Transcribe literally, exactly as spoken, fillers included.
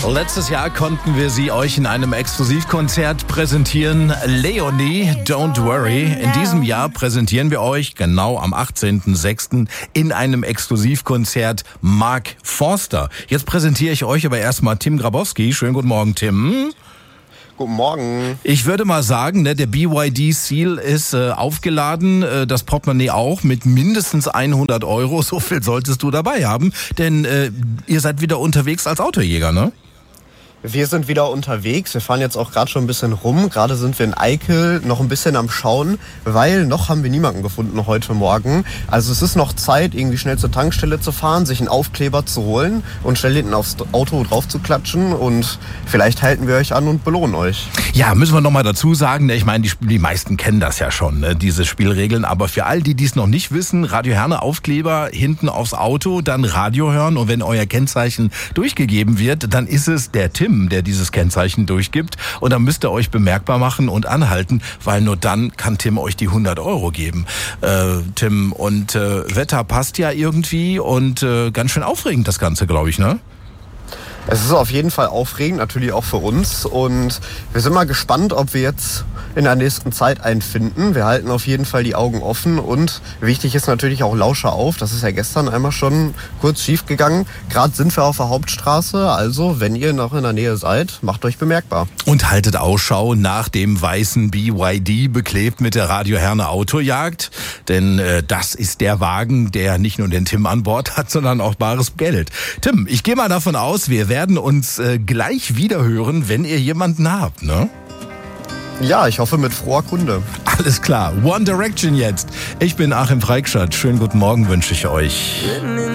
Letztes Jahr konnten wir sie euch in einem Exklusivkonzert präsentieren. Leonie, Don't Worry. In diesem Jahr präsentieren wir euch genau am achtzehnten sechsten in einem Exklusivkonzert Mark Forster. Jetzt präsentiere ich euch aber erstmal Tim Grabowski. Schönen guten Morgen, Tim. Guten Morgen. Ich würde mal sagen, ne, der B Y D-Seal ist äh, aufgeladen, äh, das Portemonnaie auch, mit mindestens hundert Euro. So viel solltest du dabei haben, denn äh, ihr seid wieder unterwegs als Autojäger, ne? Wir sind wieder unterwegs. Wir fahren jetzt auch gerade schon ein bisschen rum. Gerade sind wir in Eickel noch ein bisschen am Schauen, weil noch haben wir niemanden gefunden heute Morgen. Also es ist noch Zeit, irgendwie schnell zur Tankstelle zu fahren, sich einen Aufkleber zu holen und schnell hinten aufs Auto drauf zu klatschen. Und vielleicht halten wir euch an und belohnen euch. Ja, müssen wir nochmal dazu sagen, ich meine, die, die meisten kennen das ja schon, ne, diese Spielregeln. Aber für all die, die es noch nicht wissen, Radio Herne Aufkleber hinten aufs Auto, dann Radio hören. Und wenn euer Kennzeichen durchgegeben wird, dann ist es der Tim, der dieses Kennzeichen durchgibt. Und dann müsst ihr euch bemerkbar machen und anhalten, weil nur dann kann Tim euch die hundert Euro geben. Äh, Tim, und äh, Wetter passt ja irgendwie und äh, ganz schön aufregend das Ganze, glaube ich, ne? Es ist auf jeden Fall aufregend, natürlich auch für uns. Und wir sind mal gespannt, ob wir jetzt in der nächsten Zeit einen finden. Wir halten auf jeden Fall die Augen offen. Und wichtig ist natürlich auch Lauscher auf. Das ist ja gestern einmal schon kurz schief gegangen. Gerade sind wir auf der Hauptstraße. Also, wenn ihr noch in der Nähe seid, macht euch bemerkbar. Und haltet Ausschau nach dem weißen B Y D, beklebt mit der Radio Herne Autojagd. Denn äh, das ist der Wagen, der nicht nur den Tim an Bord hat, sondern auch bares Geld. Tim, ich gehe mal davon aus, wir werden werden uns äh, gleich wieder hören, wenn ihr jemanden habt, ne? Ja, ich hoffe mit froher Kunde. Alles klar, One Direction jetzt. Ich bin Achim Freikstadt. Schönen guten Morgen wünsche ich euch.